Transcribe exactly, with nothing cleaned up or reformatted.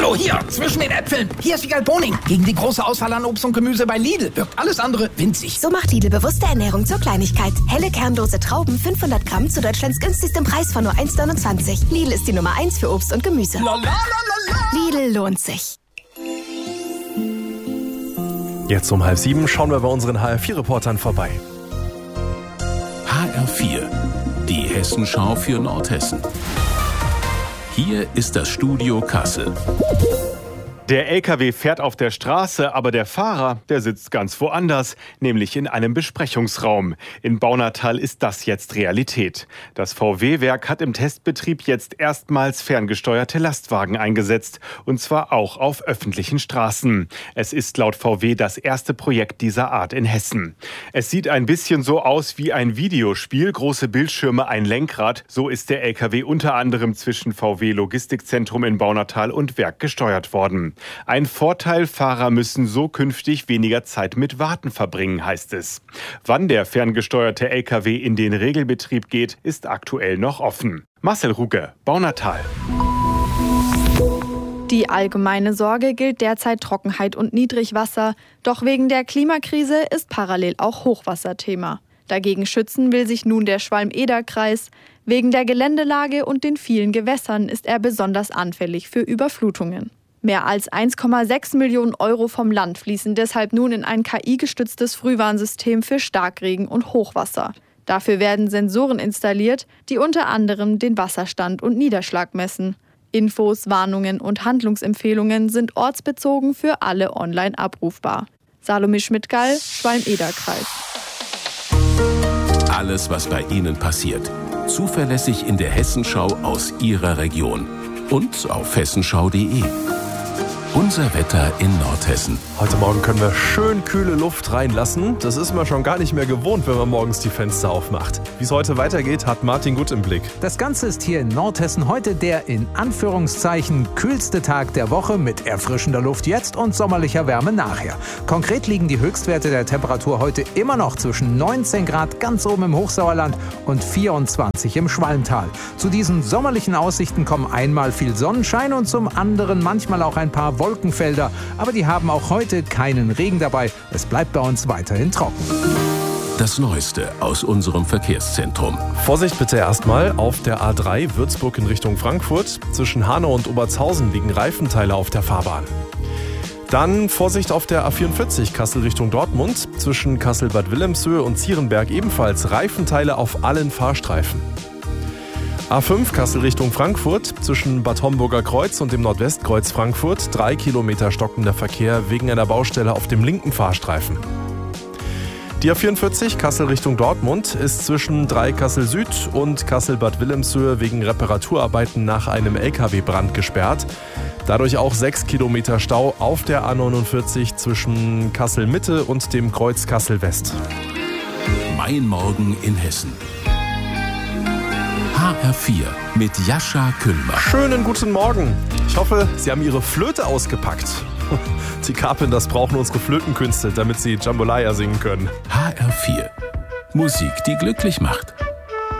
Hallo, hier, zwischen den Äpfeln. Hier ist Wiegald Boning. Gegen die große Auswahl an Obst und Gemüse bei Lidl wirkt alles andere winzig. So macht Lidl bewusste Ernährung zur Kleinigkeit. Helle kernlose Trauben, fünfhundert Gramm zu Deutschlands günstigstem Preis von nur eins Komma neunundzwanzig. Lidl ist die Nummer eins für Obst und Gemüse. La, la, la, la, la. Lidl lohnt sich. Jetzt um halb sieben schauen wir bei unseren H R vier Reportern vorbei. H R vier, die Hessenschau für Nordhessen. Hier ist das Studio Kassel. Der L K W fährt auf der Straße, aber der Fahrer, der sitzt ganz woanders, nämlich in einem Besprechungsraum. In Baunatal ist das jetzt Realität. Das V W-Werk hat im Testbetrieb jetzt erstmals ferngesteuerte Lastwagen eingesetzt, und zwar auch auf öffentlichen Straßen. Es ist laut V W das erste Projekt dieser Art in Hessen. Es sieht ein bisschen so aus wie ein Videospiel, große Bildschirme, ein Lenkrad. So ist der L K W unter anderem zwischen V W-Logistikzentrum in Baunatal und Werk gesteuert worden. Ein Vorteil, Fahrer müssen so künftig weniger Zeit mit Warten verbringen, heißt es. Wann der ferngesteuerte L K W in den Regelbetrieb geht, ist aktuell noch offen. Marcel Ruge, Baunatal. Die allgemeine Sorge gilt derzeit Trockenheit und Niedrigwasser. Doch wegen der Klimakrise ist parallel auch Hochwasser Thema. Dagegen schützen will sich nun der Schwalm-Eder-Kreis. Wegen der Geländelage und den vielen Gewässern ist er besonders anfällig für Überflutungen. Mehr als eins Komma sechs Millionen Euro vom Land fließen deshalb nun in ein K I-gestütztes Frühwarnsystem für Starkregen und Hochwasser. Dafür werden Sensoren installiert, die unter anderem den Wasserstand und Niederschlag messen. Infos, Warnungen und Handlungsempfehlungen sind ortsbezogen für alle online abrufbar. Salome Schmidt-Gall, Schwalm-Eder-Kreis. Alles, was bei Ihnen passiert. Zuverlässig in der Hessenschau aus Ihrer Region. Und auf hessenschau punkt de. Unser Wetter in Nordhessen. Heute Morgen können wir schön kühle Luft reinlassen. Das ist man schon gar nicht mehr gewohnt, wenn man morgens die Fenster aufmacht. Wie es heute weitergeht, hat Martin gut im Blick. Das Ganze ist hier in Nordhessen heute der in Anführungszeichen kühlste Tag der Woche mit erfrischender Luft jetzt und sommerlicher Wärme nachher. Konkret liegen die Höchstwerte der Temperatur heute immer noch zwischen neunzehn Grad ganz oben im Hochsauerland und vierundzwanzig im Schwalmtal. Zu diesen sommerlichen Aussichten kommen einmal viel Sonnenschein und zum anderen manchmal auch ein paar Wolkenfelder, aber die haben auch heute keinen Regen dabei. Es bleibt bei uns weiterhin trocken. Das Neueste aus unserem Verkehrszentrum. Vorsicht bitte erstmal auf der A drei Würzburg in Richtung Frankfurt. Zwischen Hanau und Obertshausen liegen Reifenteile auf der Fahrbahn. Dann Vorsicht auf der A vierundvierzig Kassel Richtung Dortmund. Zwischen Kassel-Bad Wilhelmshöhe und Zierenberg ebenfalls Reifenteile auf allen Fahrstreifen. A fünf Kassel Richtung Frankfurt, zwischen Bad Homburger Kreuz und dem Nordwestkreuz Frankfurt, drei Kilometer stockender Verkehr wegen einer Baustelle auf dem linken Fahrstreifen. Die A vierundvierzig Kassel Richtung Dortmund ist zwischen drei Kassel Süd und Kassel-Bad Wilhelmshöhe wegen Reparaturarbeiten nach einem L K W-Brand gesperrt. Dadurch auch sechs Kilometer Stau auf der A neunundvierzig zwischen Kassel Mitte und dem Kreuz Kassel West. Mein Morgen in Hessen. H R vier mit Jascha Kühlmann. Schönen guten Morgen. Ich hoffe, Sie haben Ihre Flöte ausgepackt. Die Carpenters brauchen unsere Flötenkünste, damit sie Jambalaya singen können. H R vier. Musik, die glücklich macht.